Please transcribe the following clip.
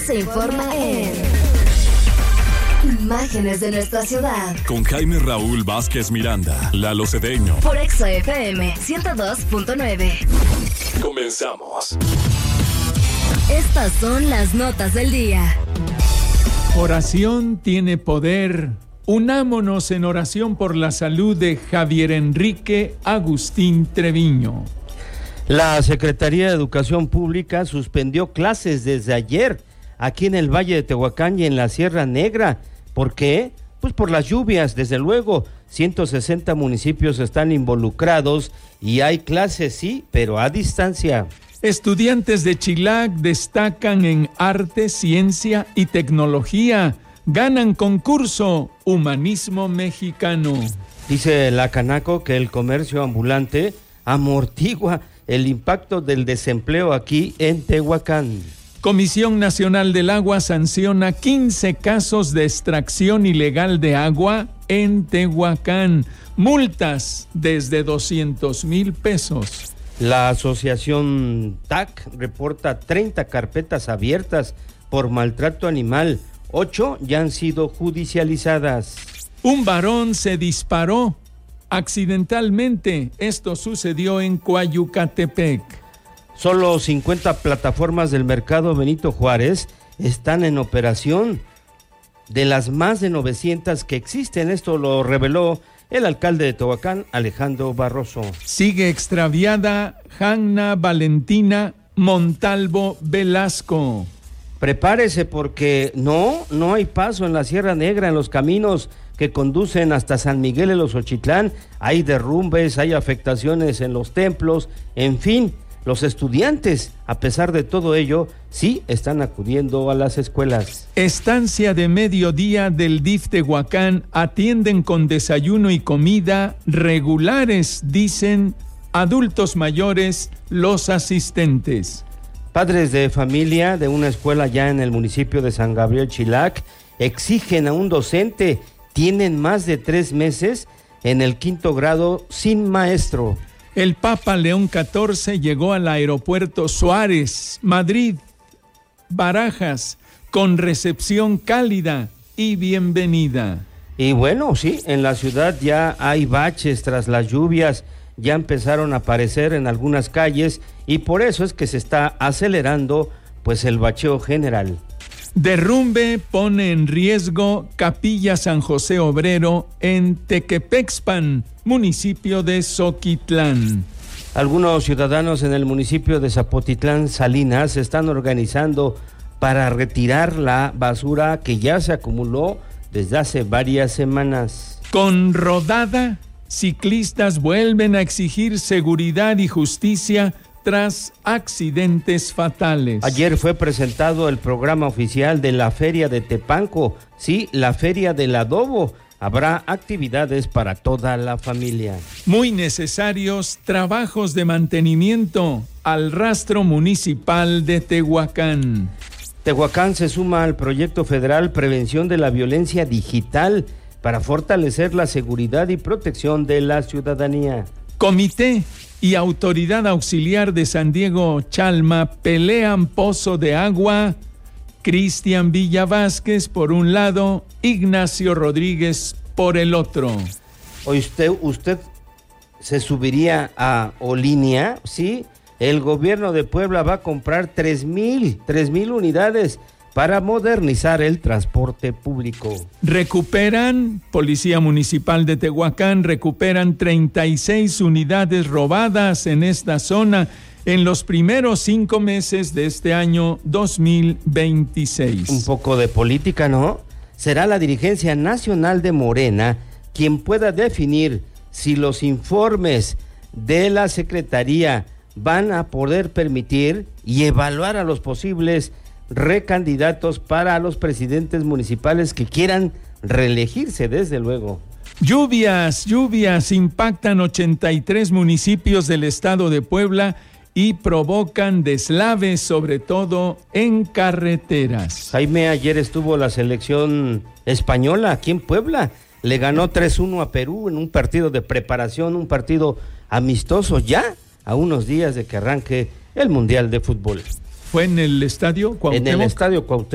se informa en Imágenes de nuestra ciudad. Con Jaime Raúl Vázquez Miranda, Lalo Cedeño. Por Exa FM 102.9. Comenzamos. Estas son las notas del día. Oración tiene poder. Unámonos en oración por la salud de Javier Enrique Agustín Treviño. La Secretaría de Educación Pública suspendió clases desde ayer aquí en el Valle de Tehuacán y en la Sierra Negra. ¿Por qué? Pues por las lluvias, desde luego. 160 municipios están involucrados y hay clases, sí, pero a distancia. Estudiantes de Chilac destacan en arte, ciencia y tecnología. Ganan concurso Humanismo Mexicano. Dice la Canaco que el comercio ambulante amortigua el impacto del desempleo aquí en Tehuacán. Comisión Nacional del Agua sanciona 15 casos de extracción ilegal de agua en Tehuacán. Multas desde 200,000 pesos. La asociación TAC reporta 30 carpetas abiertas por maltrato animal. 8 ya han sido judicializadas. Un varón se disparó accidentalmente. Esto sucedió en Coayucatepec. Solo 50 plataformas del mercado Benito Juárez están en operación de las más de 900 que existen. Esto lo reveló el alcalde de Tehuacán, Alejandro Barroso. Sigue extraviada Hanna Valentina Montalvo Velasco. Prepárese porque no hay paso en la Sierra Negra, en los caminos que conducen hasta San Miguel de los Ochitlán. Hay derrumbes, hay afectaciones en los templos, en fin. Los estudiantes, a pesar de todo ello, sí están acudiendo a las escuelas. Estancia de mediodía del DIF Tehuacán atienden con desayuno y comida regulares, dicen adultos mayores los asistentes. Padres de familia de una escuela ya en el municipio de San Gabriel Chilac exigen a un docente. Tienen más de 3 meses en el 5º grado sin maestro. El Papa León XIV llegó al aeropuerto Suárez, Madrid, Barajas, con recepción cálida y bienvenida. Y bueno, sí, en la ciudad ya hay baches tras las lluvias, ya empezaron a aparecer en algunas calles y por eso es que se está acelerando pues el bacheo general. Derrumbe pone en riesgo Capilla San José Obrero en Tequepexpan, municipio de Zoquitlán. Algunos ciudadanos en el municipio de Zapotitlán Salinas se están organizando para retirar la basura que ya se acumuló desde hace varias semanas. Con rodada, ciclistas vuelven a exigir seguridad y justicia tras accidentes fatales. Ayer fue presentado el programa oficial de la Feria de Tepanco, sí, la Feria del Adobo. Habrá actividades para toda la familia. Muy necesarios trabajos de mantenimiento al rastro municipal de Tehuacán. Tehuacán se suma al proyecto federal Prevención de la Violencia Digital para fortalecer la seguridad y protección de la ciudadanía. Comité y Autoridad Auxiliar de San Diego Chalma pelean pozo de agua. Cristian Villa Vázquez por un lado, Ignacio Rodríguez por el otro. ¿Usted se subiría a Olinia? Sí, el gobierno de Puebla va a comprar 3,000 unidades para modernizar el transporte público. Policía Municipal de Tehuacán recuperan 36 unidades robadas en esta zona en los primeros 5 meses de este año 2026. Un poco de política, ¿no? Será la dirigencia nacional de Morena quien pueda definir si los informes de la Secretaría van a poder permitir y evaluar a los posibles recandidatos para los presidentes municipales que quieran reelegirse, desde luego. Lluvias impactan 83 municipios del estado de Puebla y provocan deslaves, sobre todo en carreteras. Jaime, ayer estuvo la selección española aquí en Puebla, le ganó 3-1 a Perú en un partido de preparación, un partido amistoso ya a unos días de que arranque el Mundial de Fútbol. ¿Fue en el Estadio Cuauhtémoc? En el Estadio Cuauhtémoc.